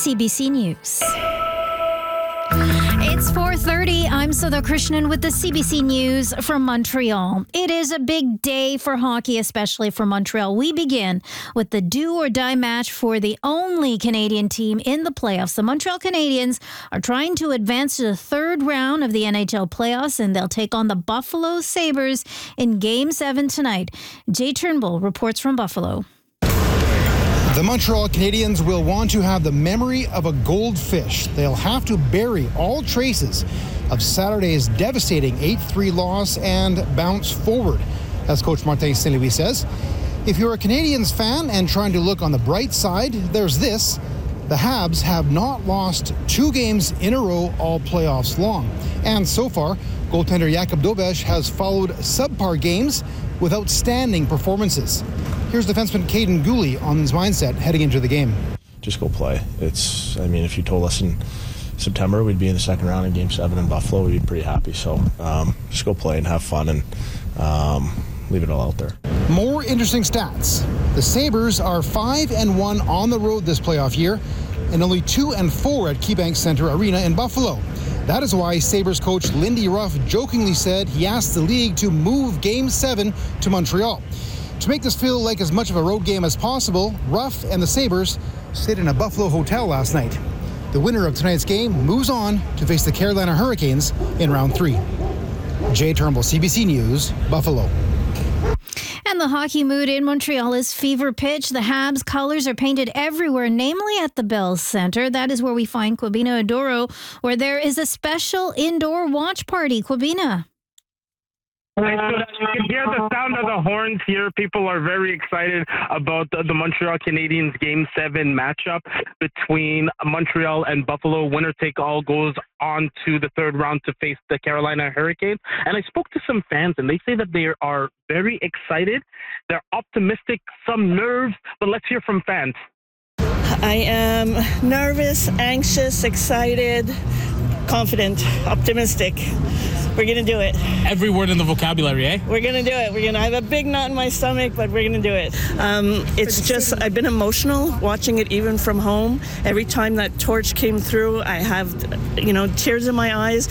CBC News. It's 4:30. I'm Sudha Krishnan with the CBC News from Montreal. It is a big day for hockey, especially for Montreal. We begin with the do-or-die match for the only Canadian team in the playoffs. The Montreal Canadiens are trying to advance to the third round of the NHL playoffs, and they'll take on the Buffalo Sabres in Game 7 tonight. Jay Turnbull reports from Buffalo. The Montreal Canadiens will want to have the memory of a goldfish. They'll have to bury all traces of Saturday's devastating 8-3 loss and bounce forward, as Coach Martin St. Louis says. If you're a Canadiens fan and trying to look on the bright side, there's this. The Habs have not lost 2 games in a row all playoffs long. And so far, goaltender Jakub Dobeš has followed subpar games with outstanding performances. Here's defenseman Caden Gooley on his mindset heading into the game. Just go play. If you told us in September we'd be in the second round in Game 7 in Buffalo, we'd be pretty happy. So just go play and have fun and leave it all out there. More interesting stats. The Sabres are 5-1 on the road this playoff year and only 2-4 at KeyBank Center Arena in Buffalo. That is why Sabres coach Lindy Ruff jokingly said he asked the league to move Game 7 to Montreal. To make this feel like as much of a road game as possible, Ruff and the Sabres stayed in a Buffalo hotel last night. The winner of tonight's game moves on to face the Carolina Hurricanes in round 3. Jay Turnbull, CBC News, Buffalo. And the hockey mood in Montreal is fever pitch. The Habs colors are painted everywhere, namely at the Bell Centre. That is where we find Kwabena Adoro, where there is a special indoor watch party. Kwabena. You can hear the sound of the horns here. People are very excited about the Montreal Canadiens Game 7 matchup between Montreal and Buffalo. Winner take all goes on to the third round to face the Carolina Hurricanes. And I spoke to some fans, and they say that they are very excited. They're optimistic, some nerves, but let's hear from fans. I am nervous, anxious, excited, confident, optimistic. We're going to do it. Every word in the vocabulary, eh? We're going to do it. I have a big knot in my stomach, but we're going to do it. It's just, I've been emotional watching it even from home. Every time that torch came through, I have, tears in my eyes.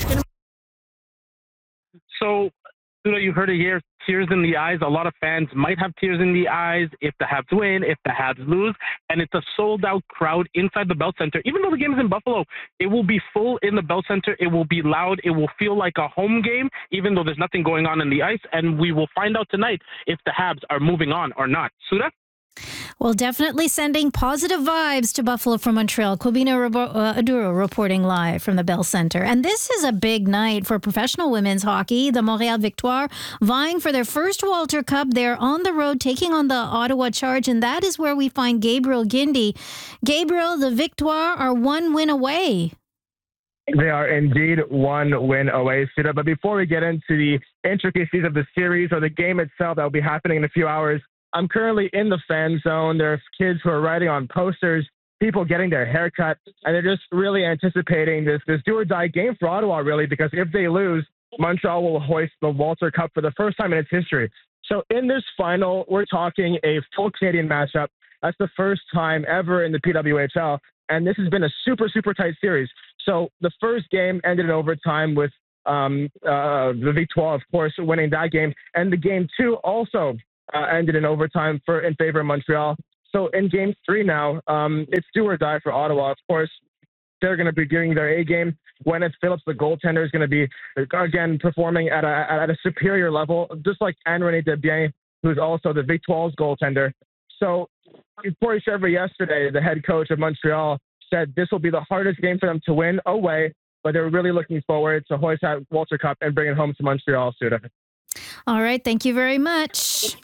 So, you heard it here, tears in the eyes. A lot of fans might have tears in the eyes if the Habs win, if the Habs lose. And it's a sold-out crowd inside the Bell Centre. Even though the game is in Buffalo, it will be full in the Bell Centre. It will be loud. It will feel like a home game, even though there's nothing going on in the ice. And we will find out tonight if the Habs are moving on or not. Sudha? Well, definitely sending positive vibes to Buffalo from Montreal. Kwabena Adoro reporting live from the Bell Centre. And this is a big night for professional women's hockey. The Montréal Victoire vying for their first Walter Cup. They're on the road taking on the Ottawa Charge, and that is where we find Gabriel Guindy. Gabriel, the Victoire are 1 win away. They are indeed 1 win away, Sudha. But before we get into the intricacies of the series or the game itself that will be happening in a few hours, I'm currently in the fan zone. There's kids who are writing on posters, people getting their hair cut, and they're just really anticipating this do-or-die game for Ottawa, really, because if they lose, Montreal will hoist the Walter Cup for the first time in its history. So in this final, we're talking a full Canadian matchup. That's the first time ever in the PWHL, and this has been a super, super tight series. So the first game ended in overtime with the Victoire, of course, winning that game, and the Game 2 also ended in overtime in favor of Montreal. So in Game 3 now, it's do or die for Ottawa. Of course, they're going to be giving their A game. Gwyneth Phillips, the goaltender, is going to be, again, performing at a superior level, just like Anne-Renée Desbiens, who's also the Victoire's goaltender. So Corey Chevrier yesterday, the head coach of Montreal, said this will be the hardest game for them to win away, but they're really looking forward to hoist that Walter Cup and bring it home to Montreal, Sudha. All right. Thank you very much.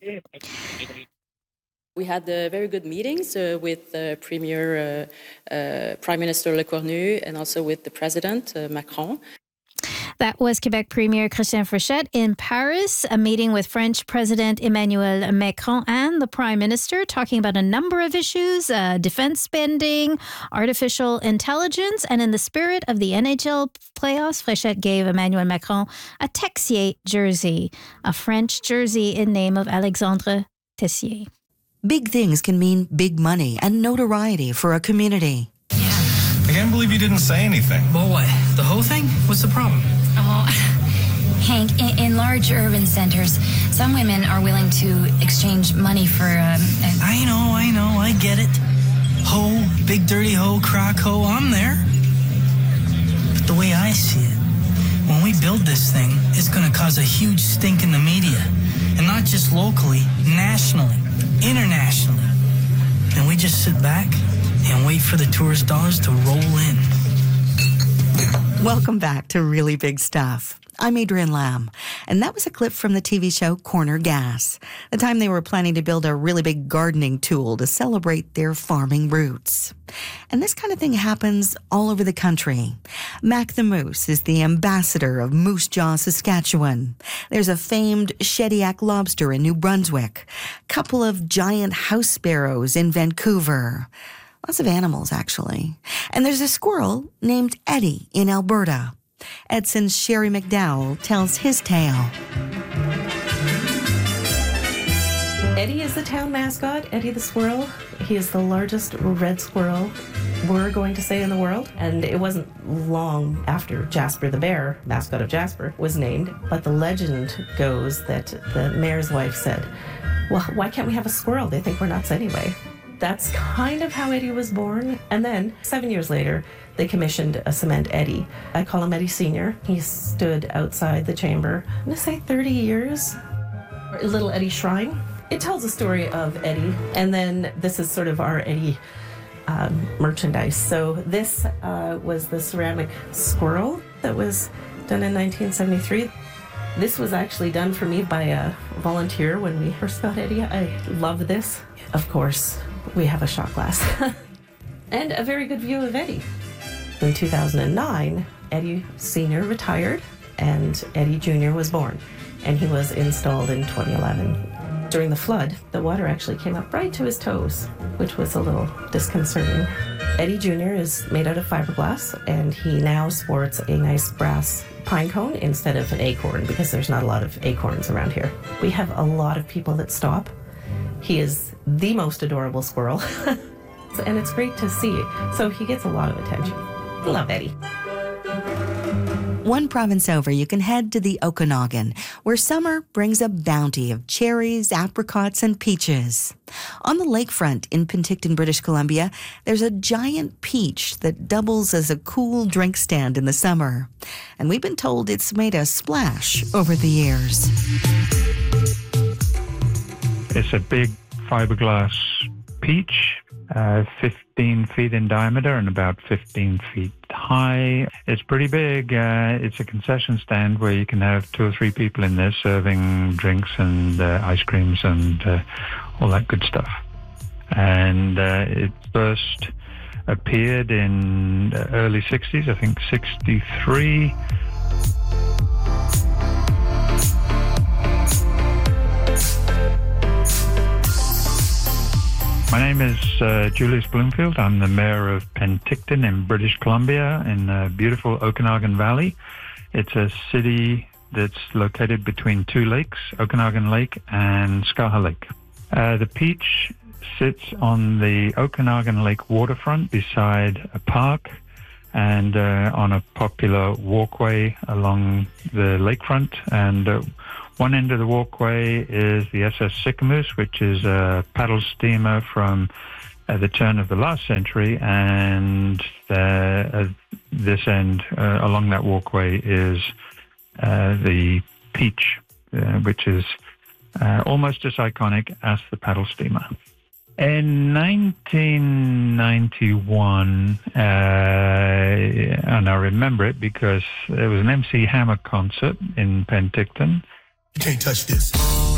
We had very good meetings with Prime Minister Lecornu and also with the President, Macron. That was Quebec Premier Christian Frechette in Paris, a meeting with French President Emmanuel Macron and the Prime Minister, talking about a number of issues, defense spending, artificial intelligence, and in the spirit of the NHL playoffs, Frechette gave Emmanuel Macron a Texier jersey, a French jersey in name of Alexandre Tessier. Big things can mean big money and notoriety for a community. can't believe you didn't say anything. Well, what? The whole thing? What's the problem? Oh, Hank, in large urban centers, some women are willing to exchange money for... I know, I get it. Hoe, big dirty hoe, crock hoe, I'm there. But the way I see it, when we build this thing, it's going to cause a huge stink in the media. And not just locally, nationally, internationally. And we just sit back and wait for the tourist dollars to roll in. Welcome back to Really Big Stuff. I'm Adrienne Lamb, and that was a clip from the TV show Corner Gas, the time they were planning to build a really big gardening tool to celebrate their farming roots. And this kind of thing happens all over the country. Mac the Moose is the ambassador of Moose Jaw, Saskatchewan. There's a famed Shediac lobster in New Brunswick, a couple of giant house sparrows in Vancouver. Lots of animals, actually. And there's a squirrel named Eddie in Alberta. Edson's Sherry McDowell tells his tale. Eddie is the town mascot, Eddie the squirrel. He is the largest red squirrel, we're going to say, in the world. And it wasn't long after Jasper the bear, mascot of Jasper, was named. But the legend goes that the mayor's wife said, well, why can't we have a squirrel? They think we're nuts anyway. That's kind of how Eddie was born. And then 7 years later, they commissioned a cement Eddie. I call him Eddie Sr. He stood outside the chamber, I'm going to say 30 years. Little Eddie Shrine. It tells the story of Eddie. And then this is sort of our Eddie merchandise. So this was the ceramic squirrel that was done in 1973. This was actually done for me by a volunteer when we first got Eddie. I love this. Of course, we have a shot glass and a very good view of Eddie. In 2009, Eddie Sr. retired and Eddie Jr. was born, and he was installed in 2011. During the flood, the water actually came up right to his toes, which was a little disconcerting. Eddie Jr. is made out of fiberglass, and he now sports a nice brass pine cone instead of an acorn, because there's not a lot of acorns around here. We have a lot of people that stop. He is the most adorable squirrel, and it's great to see. So he gets a lot of attention. Love Eddie. One province over, you can head to the Okanagan, where summer brings a bounty of cherries, apricots, and peaches. On the lakefront in Penticton, British Columbia, there's a giant peach that doubles as a cool drink stand in the summer. And we've been told it's made a splash over the years. It's a big fiberglass peach, 15 feet in diameter and about 15 feet high. It's pretty big. It's a concession stand where you can have 2 or 3 people in there serving drinks and ice creams and all that good stuff. And it first appeared in the early 60s, I think 63. My name is Julius Bloomfield. I'm the mayor of Penticton in British Columbia in the beautiful Okanagan Valley. It's a city that's located between 2 lakes, Okanagan Lake and Skaha Lake. The peach sits on the Okanagan Lake waterfront beside a park and on a popular walkway along the lakefront. And one end of the walkway is the SS Sicamous, which is a paddle steamer from the turn of the last century, and this end along that walkway is the Peach, which is almost as iconic as the paddle steamer. In 1991, and I remember it because there was an MC Hammer concert in Penticton. You can't touch this.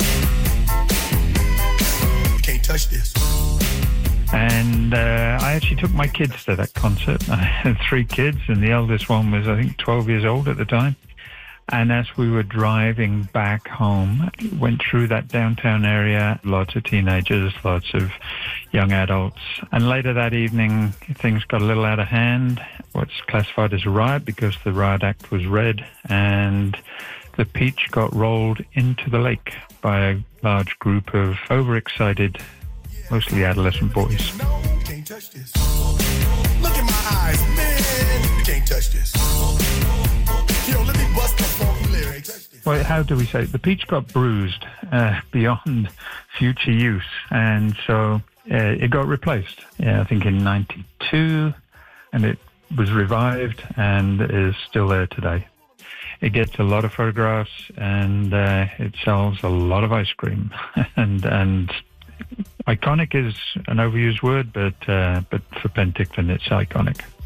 You can't touch this. And I actually took my kids to that concert. I had 3 kids, and the eldest one was, I think, 12 years old at the time. And as we were driving back home, went through that downtown area, lots of teenagers, lots of young adults. And later that evening, things got a little out of hand, what's classified as a riot, because the riot act was read, and the Peach got rolled into the lake by a large group of overexcited, mostly adolescent boys. Can't touch this. Look in my eyes, man. Well, how do we say it? The peach got bruised beyond future use, and so it got replaced. I think in '92, and it was revived and is still there today. It gets a lot of photographs, and it sells a lot of ice cream. and iconic is an overused word, but for Penticton, it's iconic.